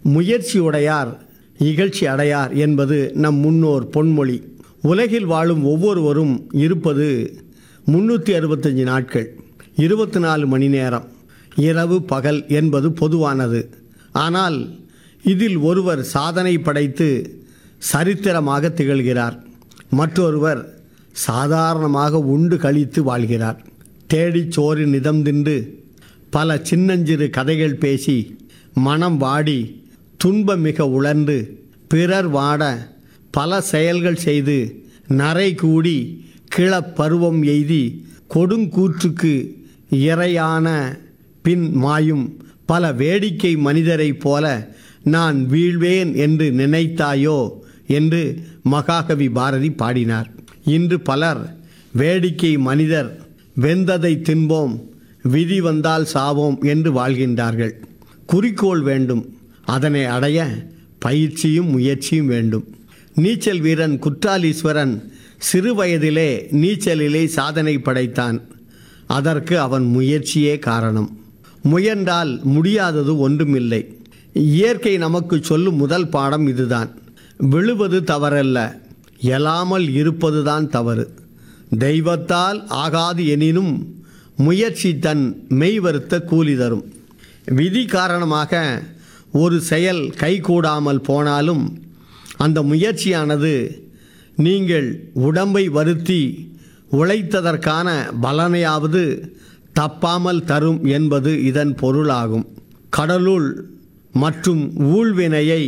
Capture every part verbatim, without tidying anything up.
முயற்சியுடையார் இகழ்ச்சி அடையார் என்பது நம் முன்னோர் பொன்மொழி. உலகில் வாழும் ஒவ்வொருவரும் இருப்பது முன்னூற்றி அறுபத்தஞ்சு நாட்கள், இருபத்தி நாலு மணி நேரம். இரவு பகல் என்பது பொதுவானது. ஆனால் இதில் ஒருவர் சாதனை படைத்து சரித்திரமாக திகழ்கிறார், மற்றொருவர் சாதாரணமாக உண்டு கழித்து வாழ்கிறார். தேடிச் சோறு நிதம் தின்று பல சின்னஞ்சிறு கதைகள் பேசி மனம் வாடி துன்பம் மிக உழன்று பிறர் வாட பல செயல்கள் செய்து நரை கூடி கிளப்பருவம் எய்தி கொடுங்கூற்றுக்கு இரையான பின் மாயும் பல வேடிக்கை மனிதரைப் போல நான் வீழ்வேன் என்று நினைத்தாயோ என்று மகாகவி பாரதி பாடினார். இன்று பலர் வேடிக்கை மனிதர், வெந்ததை தின்போம், விதி வந்தால் சாவோம் என்று வாழ்கின்றார்கள். குறிக்கோள் வேண்டும், அதனை அடைய பயிற்சியும் முயற்சியும் வேண்டும். நீச்சல் வீரன் குற்றாலீஸ்வரன் சிறு வயதிலே நீச்சலிலே சாதனை படைத்தான். அதற்கு அவன் முயற்சியே காரணம். முயன்றால் முடியாதது ஒன்றுமில்லை. இயற்கை நமக்கு சொல்லும் முதல் பாடம் இதுதான். விழுவது தவறல்ல, எழாமல் இருப்பதுதான் தவறு. தெய்வத்தால் ஆகாது எனினும் முயற்சி தன் மெய் வருத்த கூலி தரும். விதி காரணமாக ஒரு செயல் கைகூடாமல் போனாலும் அந்த முயற்சியானது நீங்கள் உடம்பை வருத்தி உழைத்ததற்கான பலனையாவது தப்பாமல் தரும் என்பது இதன் பொருளாகும். கடலுள் மற்றும் ஊழ்வினையை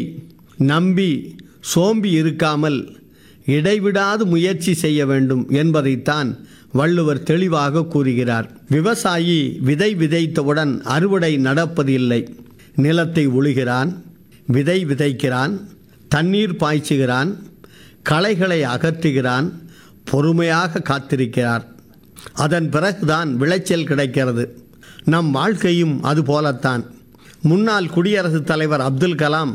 நம்பி சோம்பி இருக்காமல் இடைவிடாது முயற்சி செய்ய வேண்டும் என்பதைத்தான் வள்ளுவர் தெளிவாக கூறுகிறார். விவசாயி விதை விதைத்தவுடன் அறுவடை நடப்பதில்லை. நிலத்தை உழுகிறான், விதை விதைக்கிறான், தண்ணீர் பாய்ச்சுகிறான், களைகளை அகற்றுகிறான், பொறுமையாக காத்திருக்கிறார். அதன் பிறகுதான் விளைச்சல் கிடைக்கிறது. நம் வாழ்க்கையும் அதுபோலத்தான். முன்னாள் குடியரசுத் தலைவர் அப்துல் கலாம்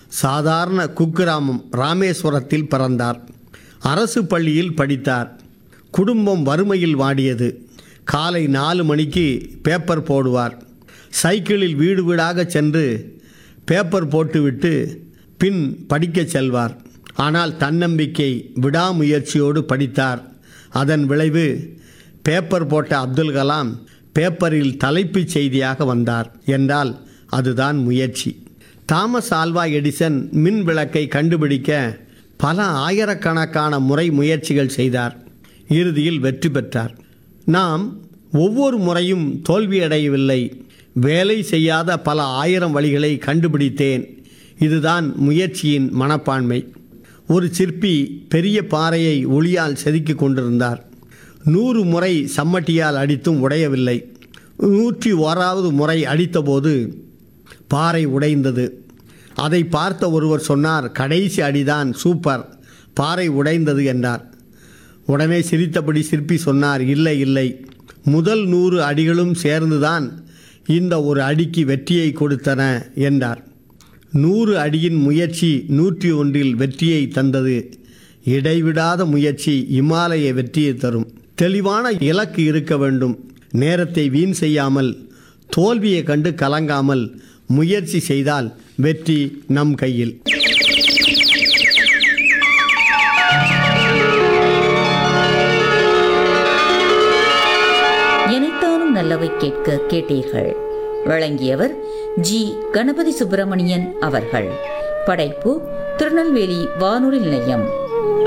சாதாரண குக்கிராமம் ராமேஸ்வரத்தில் பிறந்தார். அரசு பள்ளியில் படித்தார். குடும்பம் வறுமையில் வாடியது. காலை நாலு மணிக்கு பேப்பர் போடுவார். சைக்கிளில் வீடு வீடாக சென்று பேப்பர் போட்டுவிட்டு பின் படிக்கச் செல்வார். ஆனால் தன்னம்பிக்கை விடாமுயற்சியோடு படித்தார். அதன் விளைவு பேப்பர் போட்ட அப்துல் கலாம் பேப்பரில் தலைப்புச் செய்தியாக வந்தார் என்றால் அதுதான் முயற்சி. தாமஸ் ஆல்வா எடிசன் மின் விளக்கை கண்டுபிடிக்க பல ஆயிரக்கணக்கான முறை முயற்சிகள் செய்தார். இறுதியில் வெற்றி பெற்றார். நாம் ஒவ்வொரு முறையும் தோல்வியடையவில்லை. வேலை செய்யாத பல ஆயிரம் வழிகளை கண்டுபிடித்தேன். இதுதான் முயற்சியின் மனப்பான்மை. ஒரு சிற்பி பெரிய பாறையை ஒளியால் செதுக்கி கொண்டிருந்தார். நூறு முறை சம்மட்டியால் அடித்தும் உடையவில்லை. நூற்றி ஓராவது முறை அடித்தபோது பாறை உடைந்தது. அதை பார்த்த ஒருவர் சொன்னார், கடைசி அடிதான் சூப்பர், பாறை உடைந்தது என்றார். உடனே சிரித்தபடி சிற்பி சொன்னார், இல்லை இல்லை, முதல் நூறு அடிகளும் சேர்ந்துதான் இந்த ஒரு அடிக்கு வெற்றியை கொடுத்தன என்றார். நூறு அடியின் முயற்சி நூற்றி ஒன்றில் வெற்றியை தந்தது. இடைவிடாத முயற்சி இமாலய வெற்றியை தரும். தெளிவான இலக்கு இருக்க வேண்டும். நேரத்தை வீண் செய்யாமல், தோல்வியை கண்டு கலங்காமல் முயற்சி செய்தால் வெற்றி நம் கையில். எனைத்தானும் நல்லவை கேட்க கேட்டீர்கள். வழங்கியவர் ஜி கணபதி சுப்பிரமணியன் அவர்கள். படைப்பு திருநெல்வேலி வானொலி நிலையம்.